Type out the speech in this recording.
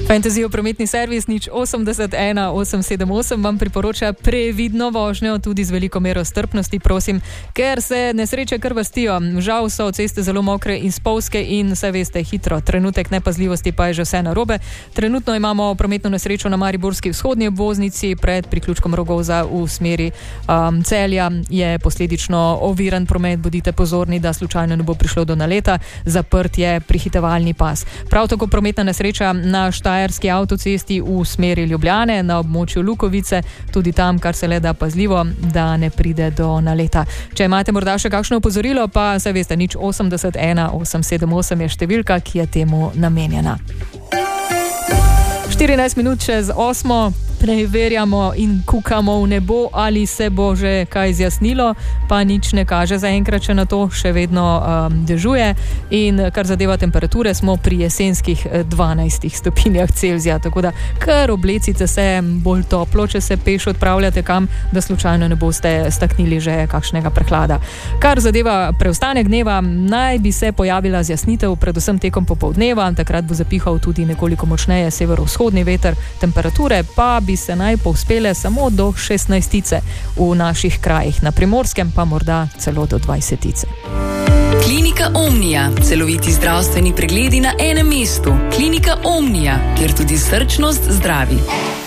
Fantasy prometni servis 080 1878 vam priporoča previdno vožnjo, tudi z veliko mero strpnosti, prosim, ker se nesreče kar vrstijo. Žal so ceste zelo mokre in spolzke in vse veste hitro. Trenutek nepazljivosti pa je že vse narobe. Trenutno imamo prometno nesrečo na mariborski vzhodni obvoznici pred priključkom Rogovza v smeri Celja. Je posledično oviran promet, bodite pozorni, da slučajno ne bo prišlo do naleta. Zaprt je prehitevalni pas. Prav tako prometna nesreča na štajerski avtocesti v smeri Ljubljane, na območju Lukovice, tudi tam, kar se le da pazljivo, da ne pride do naleta. Če imate morda še kakšno opozorilo, pa se veste, 080 1878 je številka, ki je temu namenjena. 14 minut čez 8. Preverjamo in kukamo v nebo, ali se bo že kaj zjasnilo, pa nič ne kaže zaenkrat, če na to še vedno dežuje. In kar zadeva temperature, smo pri jesenskih 12 stopinjah Celzija, tako da kar oblecite se bolj toplo, če se peš odpravljate kam, da slučajno ne boste staknili že kakšnega prehlada. Kar zadeva preostanek dneva, naj bi se pojavila zjasnitev, predvsem tekom popoldneva, takrat bo zapihal tudi nekoliko močneje severovzhodni veter, temperature pa bi se naj povzpele samo do 16 v naših krajih, na Primorskem pa morda celo do 20. Klinika Omnia. Celoviti zdravstveni pregledi na enem mestu. Klinika Omnia, kjer tudi srčnost zdravi.